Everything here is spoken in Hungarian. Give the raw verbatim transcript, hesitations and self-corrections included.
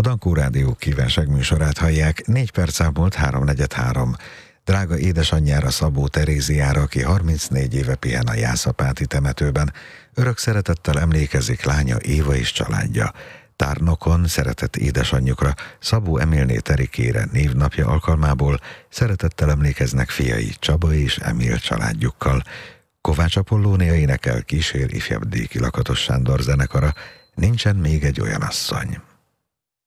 Dankó Rádió kívánságműsorát hallják, négy perc elmúlt háromnegyed három. Drága édesanyjára, Szabó Teréziára, aki harmincnégy éve pihen a Jászapáti temetőben, örök szeretettel emlékezik lánya Éva és családja. Tárnokon szeretett édesanyjukra, Szabó Emilné Terikére névnapja alkalmából szeretettel emlékeznek fiai Csaba és Emil családjukkal. Kovács Apollónia énekel, kísér ifjabb Déki Lakatos Sándor zenekara, Nincsen még egy olyan asszony.